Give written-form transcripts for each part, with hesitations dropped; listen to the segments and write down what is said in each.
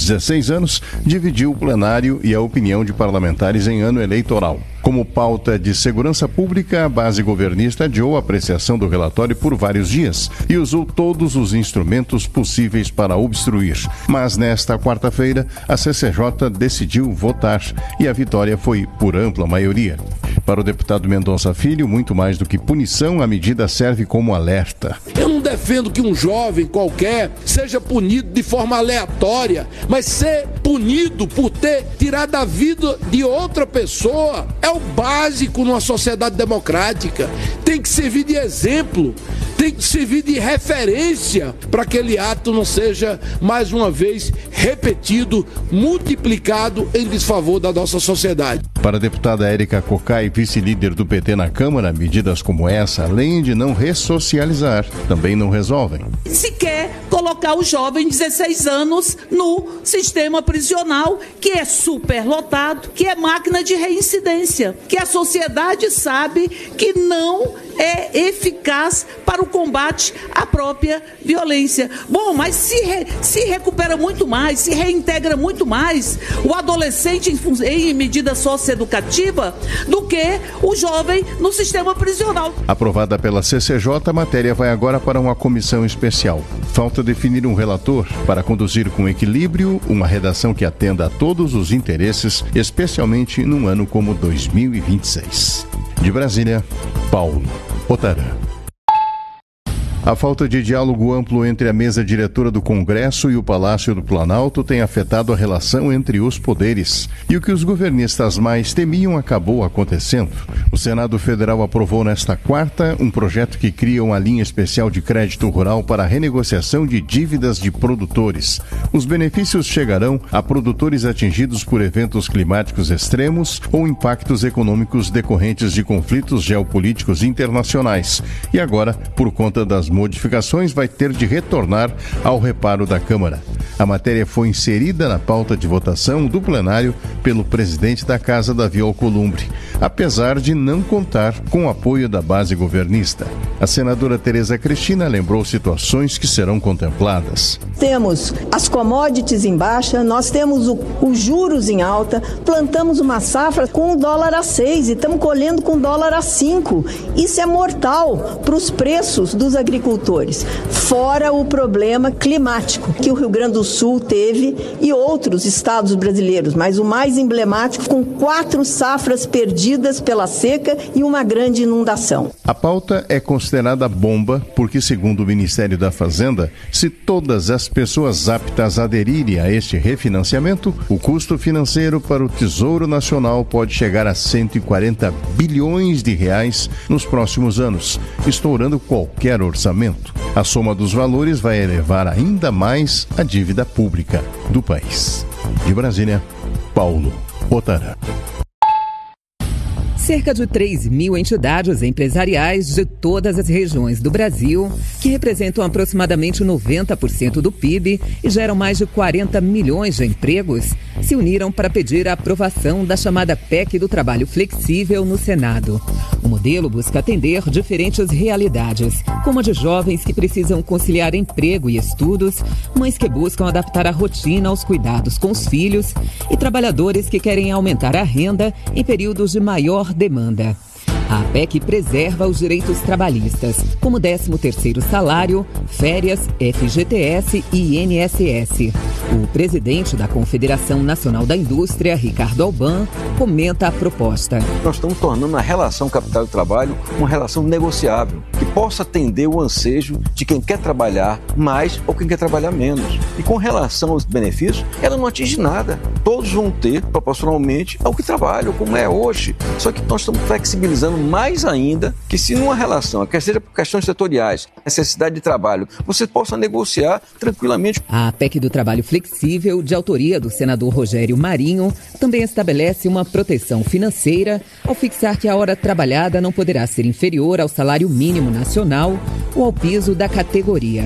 16 anos, dividiu o plenário e a opinião de parlamentares em ano eleitoral. Como pauta de segurança pública, a base governista adiou a apreciação do relatório por vários dias e usou todos os instrumentos possíveis para obstruir. Mas nesta quarta-feira, a CCJ decidiu votar e a vitória foi por ampla maioria. Para o deputado Mendonça Filho, muito mais do que punição, a medida serve como alerta. Eu não defendo que um jovem qualquer seja punido de forma aleatória, mas ser punido por ter tirado a vida de outra pessoa é o básico numa sociedade democrática. Tem que servir de exemplo, tem que servir de referência para que aquele ato não seja, mais uma vez, repetido, multiplicado em desfavor da nossa sociedade. Para a deputada Érica Cocai, vice-líder do PT na Câmara, medidas como essa, além de não ressocializar, também não resolvem. Se quer colocar o jovem de 16 anos no sistema prisional, que é superlotado, que é máquina de reincidência, que a sociedade sabe que não é eficaz para o combate à própria violência. Bom, mas se recupera muito mais, se reintegra muito mais o adolescente em medida socioeducativa do que o jovem no sistema prisional. Aprovada pela CCJ, a matéria vai agora para uma comissão especial. Falta definir um relator para conduzir com equilíbrio uma redação que atenda a todos os interesses, especialmente num ano como 2026. De Brasília, Paulo Otarã. A falta de diálogo amplo entre a mesa diretora do Congresso e o Palácio do Planalto tem afetado a relação entre os poderes. E o que os governistas mais temiam acabou acontecendo. O Senado Federal aprovou nesta quarta um projeto que cria uma linha especial de crédito rural para a renegociação de dívidas de produtores. Os benefícios chegarão a produtores atingidos por eventos climáticos extremos ou impactos econômicos decorrentes de conflitos geopolíticos internacionais. E agora, por conta das modificações, vai ter de retornar ao reparo da Câmara. A matéria foi inserida na pauta de votação do plenário pelo presidente da Casa, Davi Alcolumbre, apesar de não contar com o apoio da base governista. A senadora Tereza Cristina lembrou situações que serão contempladas. Temos as commodities em baixa, nós temos os juros em alta, plantamos uma safra com $1 a 6 e estamos colhendo com $1 a 5. Isso é mortal para os preços dos agricultores. Fora o problema climático que o Rio Grande do Sul teve e outros estados brasileiros, mas o mais emblemático, com 4 safras perdidas pela seca e uma grande inundação. A pauta é considerada bomba porque, segundo o Ministério da Fazenda, se todas as pessoas aptas a aderirem a este refinanciamento, o custo financeiro para o Tesouro Nacional pode chegar a 140 bilhões de reais nos próximos anos, estourando qualquer orçamento. A soma dos valores vai elevar ainda mais a dívida pública do país. De Brasília, Paulo Otarã. Cerca de 3.000 entidades empresariais de todas as regiões do Brasil, que representam aproximadamente 90% do PIB e geram mais de 40 milhões de empregos, se uniram para pedir a aprovação da chamada PEC do Trabalho Flexível no Senado. O modelo busca atender diferentes realidades, como a de jovens que precisam conciliar emprego e estudos, mães que buscam adaptar a rotina aos cuidados com os filhos e trabalhadores que querem aumentar a renda em períodos de maior demanda. A PEC preserva os direitos trabalhistas, como 13º salário, férias, FGTS e INSS. O presidente da Confederação Nacional da Indústria, Ricardo Alban, comenta a proposta. Nós estamos tornando a relação capital e trabalho uma relação negociável, que possa atender o ansejo de quem quer trabalhar mais ou quem quer trabalhar menos. E com relação aos benefícios, ela não atinge nada. Todos vão ter proporcionalmente ao que trabalham, como é hoje. Só que nós estamos flexibilizando mais ainda, que se numa relação, quer seja por questões setoriais, necessidade de trabalho, você possa negociar tranquilamente. A PEC do Trabalho Flexível, de autoria do senador Rogério Marinho, também estabelece uma proteção financeira ao fixar que a hora trabalhada não poderá ser inferior ao salário mínimo nacional ou ao piso da categoria.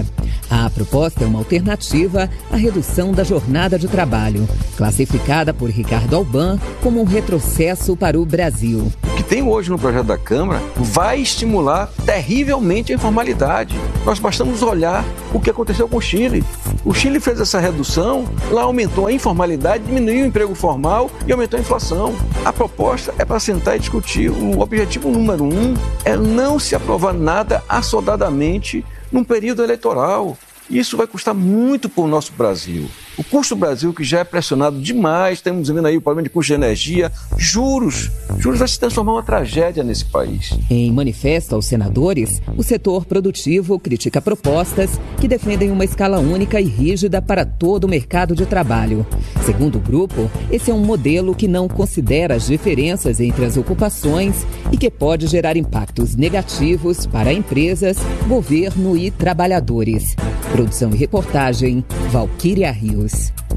A proposta é uma alternativa à redução da jornada de trabalho, classificada por Ricardo Alban como um retrocesso para o Brasil. O que tem hoje no projeto da Câmara vai estimular terrivelmente a informalidade. Nós bastamos olhar o que aconteceu com o Chile. O Chile fez essa redução, lá aumentou a informalidade, diminuiu o emprego formal e aumentou a inflação. A proposta é para sentar e discutir. O objetivo número 1 é não se aprovar nada assodadamente num período eleitoral. Isso vai custar muito para o nosso Brasil. O custo do Brasil, que já é pressionado demais, estamos vendo aí o problema de custo de energia, juros vai se transformar em uma tragédia nesse país. Em manifesto aos senadores, o setor produtivo critica propostas que defendem uma escala única e rígida para todo o mercado de trabalho. Segundo o grupo, esse é um modelo que não considera as diferenças entre as ocupações e que pode gerar impactos negativos para empresas, governo e trabalhadores. Produção e reportagem, Valquíria Rios.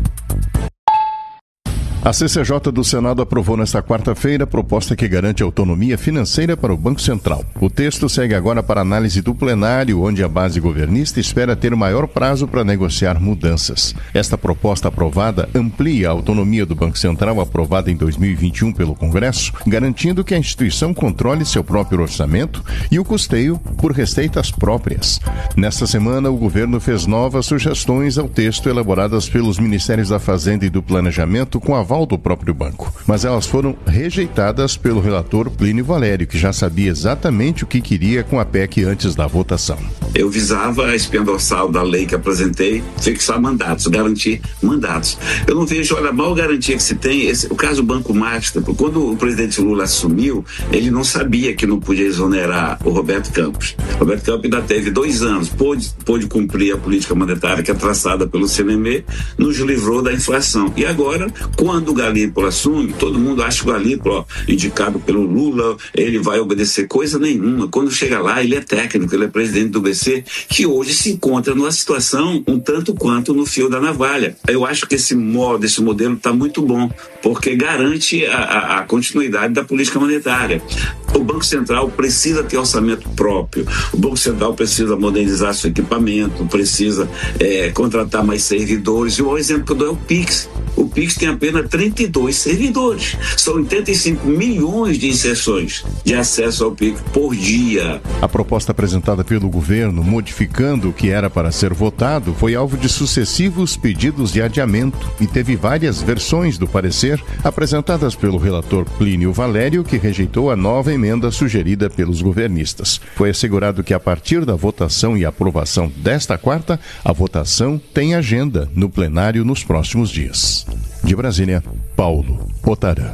A CCJ do Senado aprovou nesta quarta-feira a proposta que garante autonomia financeira para o Banco Central. O texto segue agora para análise do plenário, onde a base governista espera ter maior prazo para negociar mudanças. Esta proposta aprovada amplia a autonomia do Banco Central, aprovada em 2021 pelo Congresso, garantindo que a instituição controle seu próprio orçamento e o custeio por receitas próprias. Nesta semana, o governo fez novas sugestões ao texto elaboradas pelos Ministérios da Fazenda e do Planejamento com aval do próprio banco, mas elas foram rejeitadas pelo relator Plínio Valério, que já sabia exatamente o que queria com a PEC antes da votação. Eu visava a espinha dorsal da lei que apresentei, fixar mandatos, garantir mandatos. Eu não vejo, olha, a maior garantia que se tem, o caso do Banco Master, quando o presidente Lula assumiu, ele não sabia que não podia exonerar o Roberto Campos. O Roberto Campos ainda teve 2 anos, pôde cumprir a política monetária que é traçada pelo CNM, nos livrou da inflação. E agora, quando o Galípolo assume, todo mundo acha que o Galípolo, indicado pelo Lula, ele vai obedecer coisa nenhuma. Quando chega lá, ele é técnico, ele é presidente do BC, que hoje se encontra numa situação um tanto quanto no fio da navalha. Eu acho que esse modelo está muito bom, porque garante a continuidade da política monetária. O Banco Central precisa ter orçamento próprio, o Banco Central precisa modernizar seu equipamento, precisa contratar mais servidores. E o exemplo que eu dou é o Pix. O Pix tem apenas 32 servidores. São 85 milhões de inserções de acesso ao Pix por dia. A proposta apresentada pelo governo, modificando o que era para ser votado, foi alvo de sucessivos pedidos de adiamento e teve várias versões do parecer apresentadas pelo relator Plínio Valério, que rejeitou a nova emenda sugerida pelos governistas. Foi assegurado que a partir da votação e aprovação desta quarta, a votação tem agenda no plenário nos próximos dias. De Brasília, Paulo Otarã.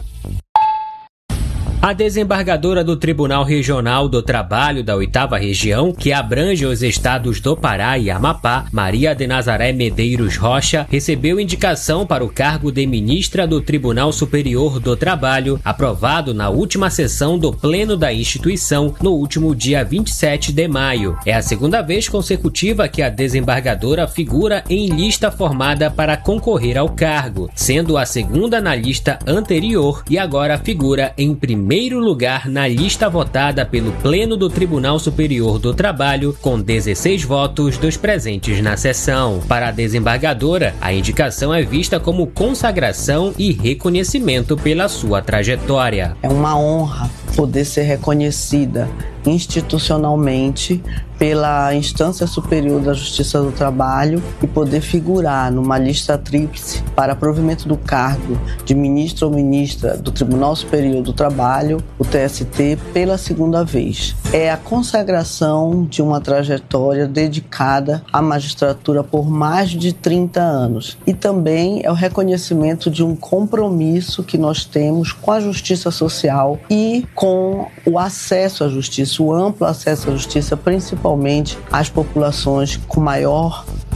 A desembargadora do Tribunal Regional do Trabalho da 8ª Região, que abrange os estados do Pará e Amapá, Maria de Nazaré Medeiros Rocha, recebeu indicação para o cargo de ministra do Tribunal Superior do Trabalho, aprovado na última sessão do Pleno da instituição, no último dia 27 de maio. É a segunda vez consecutiva que a desembargadora figura em lista formada para concorrer ao cargo, sendo a segunda na lista anterior e agora figura em primeiro lugar na lista votada pelo Pleno do Tribunal Superior do Trabalho, com 16 votos dos presentes na sessão. Para a desembargadora, a indicação é vista como consagração e reconhecimento pela sua trajetória. É uma honra poder ser reconhecida institucionalmente pela Instância Superior da Justiça do Trabalho e poder figurar numa lista tríplice para provimento do cargo de ministro ou ministra do Tribunal Superior do Trabalho, o TST, pela segunda vez. É a consagração de uma trajetória dedicada à magistratura por mais de 30 anos e também é o reconhecimento de um compromisso que nós temos com a justiça social e com o acesso à justiça, o amplo acesso à justiça, principalmente às populações com maior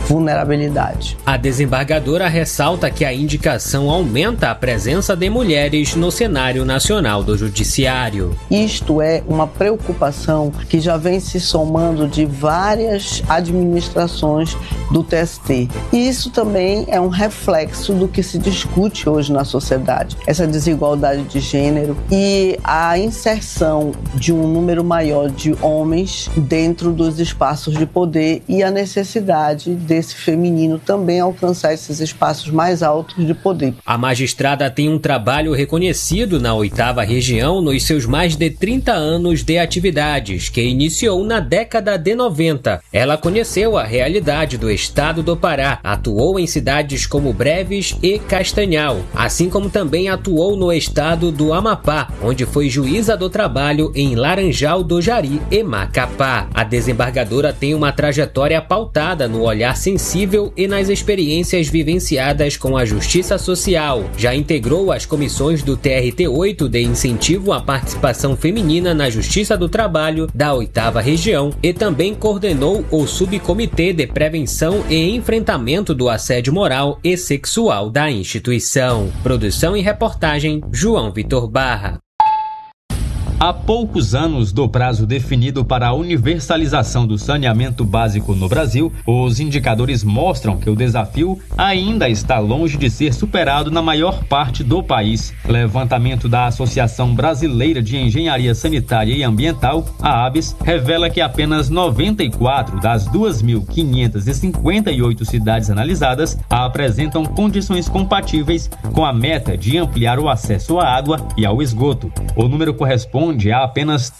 vulnerabilidade. A desembargadora ressalta que a indicação aumenta a presença de mulheres no cenário nacional do judiciário. Isto é uma preocupação que já vem se somando de várias administrações do TST. E isso também é um reflexo do que se discute hoje na sociedade. Essa desigualdade de gênero e a inserção de um número maior de homens dentro dos espaços de poder e a necessidade desse feminino também alcançar esses espaços mais altos de poder. A magistrada tem um trabalho reconhecido na 8ª Região nos seus mais de 30 anos de atividades, que iniciou na década de 90. Ela conheceu a realidade do estado do Pará, atuou em cidades como Breves e Castanhal, assim como também atuou no estado do Amapá, onde foi juíza do trabalho em Laranjal do Jari e Macapá. A desembargadora tem uma trajetória pautada no olhar sensível e nas experiências vivenciadas com a justiça social. Já integrou as comissões do TRT8 de incentivo à participação feminina na Justiça do Trabalho da 8ª Região e também coordenou o Subcomitê de Prevenção e Enfrentamento do Assédio Moral e Sexual da instituição. Produção e reportagem, João Vitor Barra. Há poucos anos do prazo definido para a universalização do saneamento básico no Brasil, os indicadores mostram que o desafio ainda está longe de ser superado na maior parte do país. Levantamento da Associação Brasileira de Engenharia Sanitária e Ambiental, a ABS, revela que apenas 94 das 2.558 cidades analisadas apresentam condições compatíveis com a meta de ampliar o acesso à água e ao esgoto. O número corresponde a apenas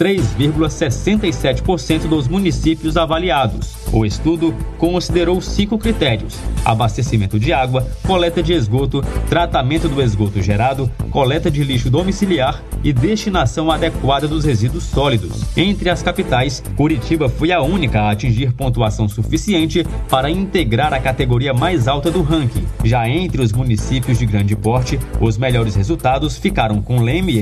3,67% dos municípios avaliados. O estudo considerou 5 critérios: abastecimento de água, coleta de esgoto, tratamento do esgoto gerado, coleta de lixo domiciliar e destinação adequada dos resíduos sólidos. Entre as capitais, Curitiba foi a única a atingir pontuação suficiente para integrar a categoria mais alta do ranking. Já entre os municípios de grande porte, os melhores resultados ficaram com Leme